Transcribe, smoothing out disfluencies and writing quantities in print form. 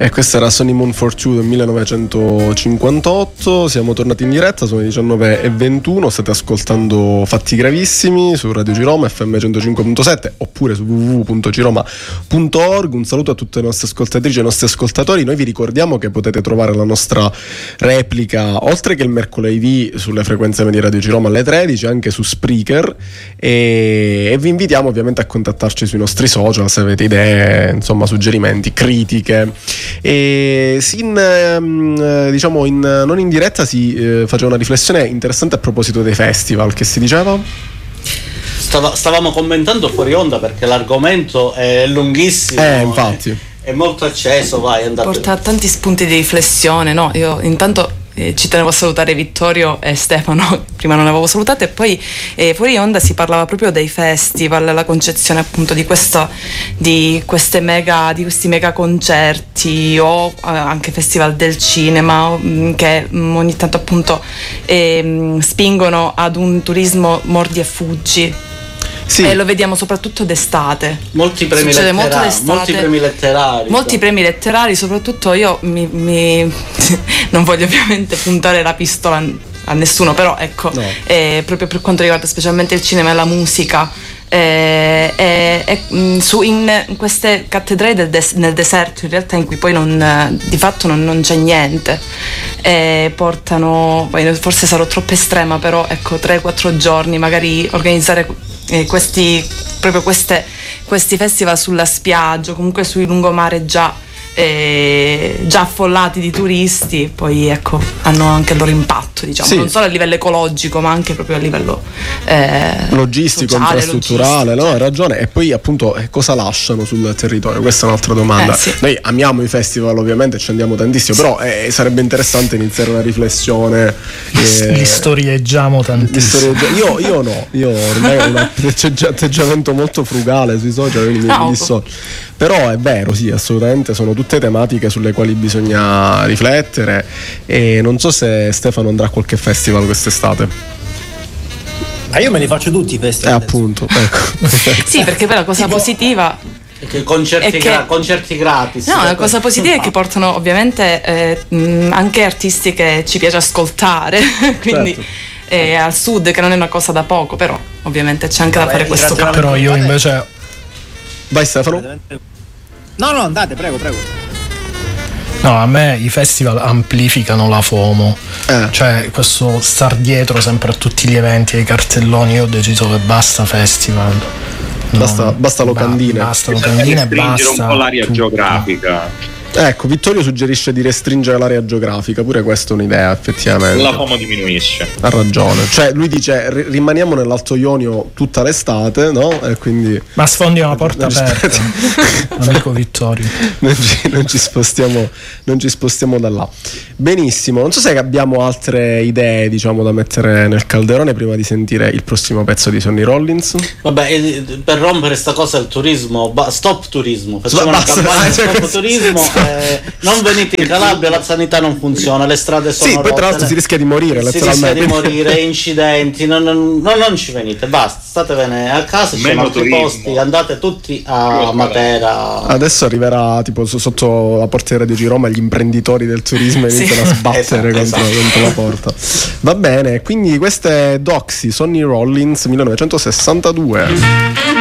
E questo era Sonny Moon for Two del 1958. Siamo tornati in diretta, sono le 19:21. State ascoltando Fatti Gravissimi su Radio Giroma FM 105.7 oppure su www.giroma.org. Un saluto a tutte le nostre ascoltatrici e ai nostri ascoltatori. Noi vi ricordiamo che potete trovare la nostra replica, oltre che il mercoledì, sulle frequenze medie Radio Giroma alle 13, anche su Spreaker, e vi invitiamo ovviamente a contattarci sui nostri social se avete idee, insomma, suggerimenti, critiche. E non in diretta si faceva una riflessione interessante a proposito dei festival. Che si diceva? Stavamo commentando fuori onda perché l'argomento è lunghissimo, infatti è molto acceso, porta tanti spunti di riflessione, no? Io intanto ci tenevo a salutare Vittorio e Stefano, prima non avevo salutato, e poi fuori onda si parlava proprio dei festival, la concezione appunto di questi mega concerti o anche festival del cinema che ogni tanto appunto spingono ad un turismo mordi e fuggi. Sì. E lo vediamo soprattutto d'estate. Molti premi letterari, soprattutto io non voglio ovviamente puntare la pistola a nessuno, però ecco, no. Proprio per quanto riguarda specialmente il cinema e la musica, in queste cattedrali nel deserto, in realtà, in cui poi di fatto non c'è niente, portano, forse sarò troppo estrema, però ecco, 3-4 giorni magari organizzare questi festival sulla spiaggia, comunque sui lungomare già affollati di turisti, poi ecco, hanno anche il loro impatto, diciamo, sì. Non solo a livello ecologico ma anche proprio a livello logistico, sociale, infrastrutturale, no? Hai ragione. E poi appunto cosa lasciano sul territorio? Questa è un'altra domanda. Sì. Noi amiamo i festival, ovviamente ci andiamo tantissimo, sì. Però sarebbe interessante iniziare una riflessione. Li storieggiamo tantissimo. Io ormai ho un atteggiamento molto frugale sui social, quindi mi dissocio. Però è vero, sì, assolutamente, sono tutte tematiche sulle quali bisogna riflettere, e non so se Stefano andrà a qualche festival quest'estate. Ma io me li faccio tutti i festival. Appunto, ecco. Sì, perché poi la cosa positiva concerti gratis. No, la cosa positiva è che portano ovviamente anche artisti che ci piace ascoltare, quindi certo. Al sud, che non è una cosa da poco, però ovviamente c'è anche da fare questo caso. Però io invece... Vai Stefano. No, andate, prego. No, a me i festival amplificano la FOMO. Cioè, questo star dietro sempre a tutti gli eventi, ai cartelloni. Io ho deciso che basta festival. Basta locandine. Basta locandine e basta un po' l'area geografica. Ecco, Vittorio suggerisce di restringere l'area geografica, pure questa è un'idea, effettivamente. La FOMO diminuisce. Ha ragione. Cioè, lui dice rimaniamo nell'Alto Ionio tutta l'estate, no? E quindi ma sfondi una porta aperta, amico Vittorio. Non ci spostiamo da là. Benissimo. Non so se abbiamo altre idee, diciamo, da mettere nel calderone prima di sentire il prossimo pezzo di Sonny Rollins. Vabbè, per rompere sta cosa il turismo, stop turismo. Facciamo una campagna stop turismo. Non venite in Calabria, la sanità non funziona, le strade sono rotte. Poi tra l'altro si rischia di morire, incidenti, non ci venite, basta, statevene a casa, ci sono altri posti, andate tutti a Matera. Adesso arriverà tipo sotto la porta di Radio Giroma gli imprenditori del turismo e iniziano a sbattere contro la porta. Va bene, quindi queste Doxy, Sonny Rollins 1962.